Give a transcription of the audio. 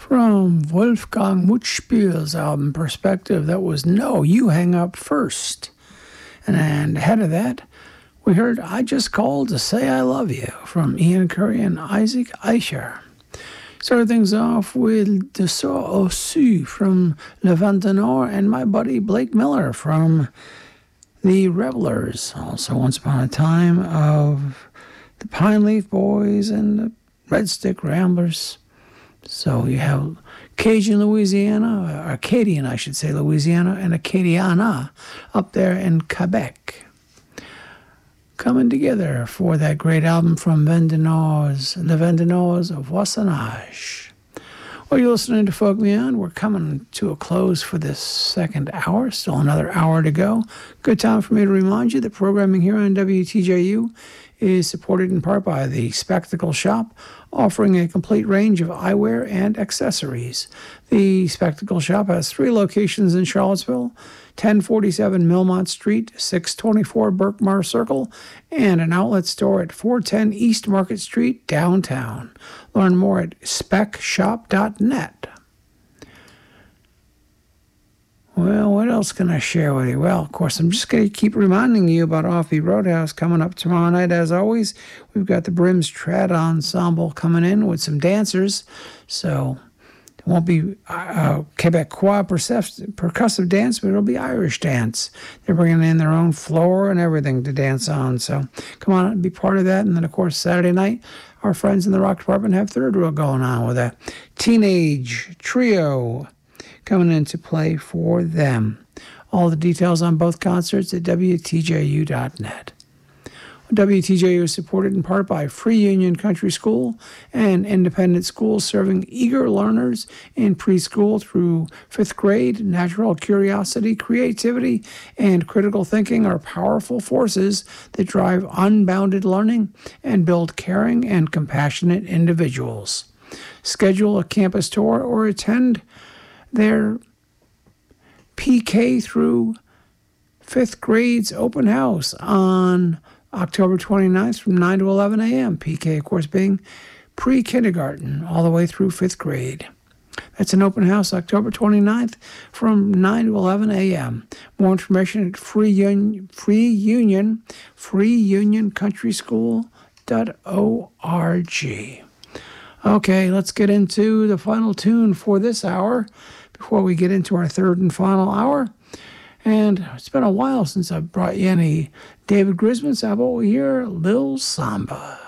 From Wolfgang Mutspiel's album Perspective, that was No, You Hang Up First. And ahead of that, we heard I Just Called to Say I Love You from Ian Curry and Isaac Eicher. Started things off with De Soir au Su from Le Vent du Nord and my buddy Blake Miller from The Revelers. Also Once Upon a Time of the Pine Leaf Boys and the Red Stick Ramblers. So you have Cajun Louisiana, Acadian, I should say, Louisiana, and Acadiana up there in Quebec, coming together for that great album from Le Vent du Nord's Voisinage. Well, you're listening to Folk Beyond. We're coming to a close for this second hour. Still another hour to go. Good time for me to remind you that programming here on WTJU is supported in part by the Spectacle Shop, offering a complete range of eyewear and accessories. The Spectacle Shop has 3 locations in Charlottesville: 1047 Millmont Street, 624 Berkmar Circle, and an outlet store at 410 East Market Street, downtown. Learn more at specshop.net. Well, what else can I share with you? Well, of course, I'm just going to keep reminding you about Offbeat Roadhouse coming up tomorrow night. As always, we've got the Brims Trad Ensemble coming in with some dancers. So it won't be Quebecois percussive dance, but it'll be Irish dance. They're bringing in their own floor and everything to dance on. So come on and be part of that. And then, of course, Saturday night, our friends in the rock department have third wheel going on with a teenage trio coming into play for them. All the details on both concerts at WTJU.net. WTJU is supported in part by Free Union Country School, an independent school serving eager learners in preschool through 5th grade. Natural curiosity, creativity, and critical thinking are powerful forces that drive unbounded learning and build caring and compassionate individuals. Schedule a campus tour or attend their PK through 5th grade's open house on October 29th from 9 to 11 a.m. PK, of course, being pre-kindergarten all the way through 5th grade. That's an open house October 29th from 9 to 11 a.m. More information at Free Union countryschool.org. Okay, let's get into the final tune for this hour before we get into our third and final hour. And it's been a while since I've brought you any David Grisman, so how about we hear Lil Samba?